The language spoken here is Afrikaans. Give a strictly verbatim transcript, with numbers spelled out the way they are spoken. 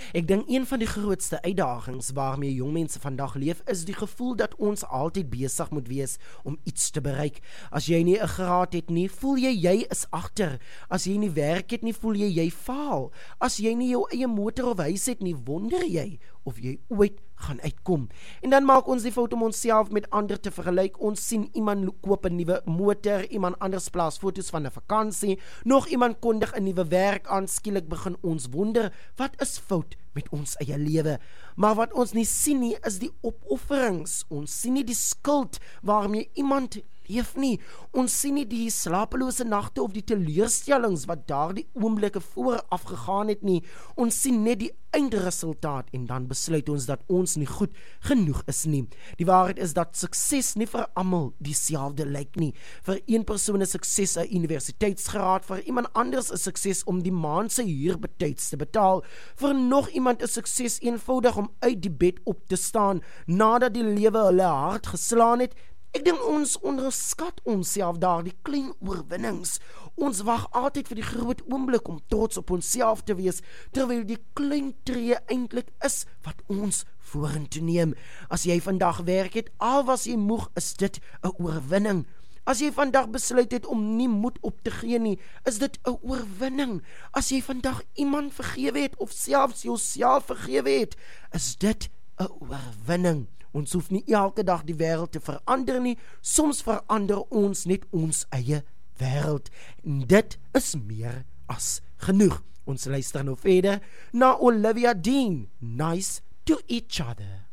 Ek dink een van die grootste uitdagings waarmee jong mense vandag leef, is die gevoel dat ons altyd besig moet wees om iets te bereik. As jy nie 'n graad het nie, voel jy jy is agter. As jy nie werk het nie, voel jy jy faal. As jy nie jou eie motor of huis het nie, wonder jy of jy ooit gaan uitkom. En dan maak ons die fout om onsself met ander te vergelyk. Ons sien iemand koop 'n nuwe motor, iemand anders plaas foto's van 'n vakansie, nog iemand kondig 'n nuwe werk aan, skielik begin ons wonder, wat is fout met ons eie lewe? Maar wat ons nie sien nie, is die opofferings. Ons sien nie die skuld waarmee iemand leef nie. Ons sien nie die slapelose nagte of die teleurstellings wat daardie oomblikke vooraf gegaan het nie. Ons sien net die eindresultaat en dan besluit ons dat ons nie goed genoeg is nie. Die waarheid is dat sukses nie vir almal dieselfde lyk nie. Vir een persoon is sukses 'n universiteitsgraad, vir iemand anders is sukses om die maand se huur betyds te betaal. Vir nog iemand is sukses eenvoudig om uit die bed op te staan nadat die lewe hulle hart geslaan het. Ek dink ons onderskat onsself daar, die klein oorwinnings. Ons wag altyd vir die groot oomblik om trots op onsself te wees, terwyl die klein tree eintlik is wat ons vorentoe neem. As jy vandag werk het, al was jy moeg, is dit 'n oorwinning. As jy vandag besluit het om nie moed op te gee nie, is dit 'n oorwinning. As jy vandag iemand vergewe het of selfs jouself vergewe het, is dit 'n oorwinning. Ons hoef nie elke dag die wêreld te verander nie, soms verander ons net ons eie wêreld. En dit is meer as genoeg. Ons luister nou verder na Olivia Dean, Nice to Each Other.